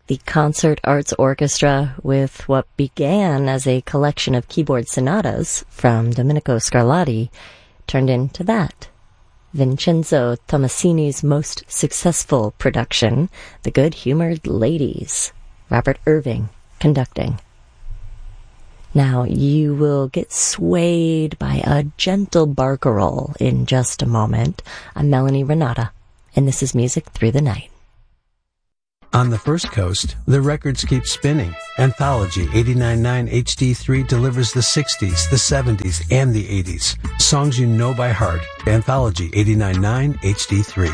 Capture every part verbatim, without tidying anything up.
The Concert Arts Orchestra, with what began as a collection of keyboard sonatas from Domenico Scarlatti, turned into that. Vincenzo Tommasini's most successful production, The Good-Humored Ladies, Robert Irving conducting. Now, you will get swayed by a gentle barcarolle in just a moment. I'm Melanie Renata, and this is Music Through the Night. On the First Coast, the records keep spinning. Anthology eighty-nine point nine H D three delivers the sixties, the seventies, and the eighties. Songs you know by heart. Anthology eighty-nine point nine H D three.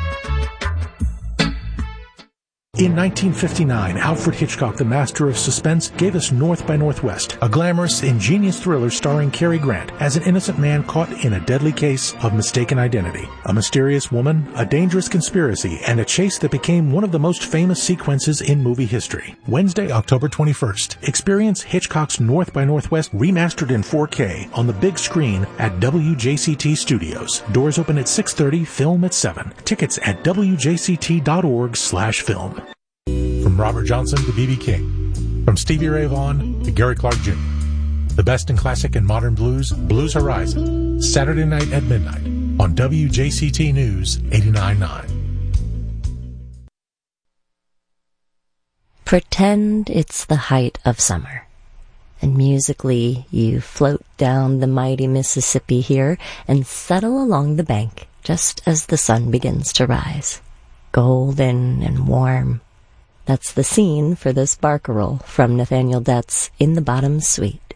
In nineteen fifty-nine, Alfred Hitchcock, the master of suspense, gave us North by Northwest, a glamorous, ingenious thriller starring Cary Grant as an innocent man caught in a deadly case of mistaken identity. A mysterious woman, a dangerous conspiracy, and a chase that became one of the most famous sequences in movie history. Wednesday, October twenty-first. Experience Hitchcock's North by Northwest remastered in four K on the big screen at W J C T Studios. Doors open at six thirty, film at seven. Tickets at W J C T dot org slash film. From Robert Johnson to B B King. From Stevie Ray Vaughan to Gary Clark Junior The best in classic and modern blues, Blues Horizon. Saturday night at midnight on W J C T News eighty-nine point nine. Pretend it's the height of summer, and musically you float down the mighty Mississippi here and settle along the bank just as the sun begins to rise, golden and warm. That's the scene for this barcarolle from Nathaniel Dett's In the Bottom Suite.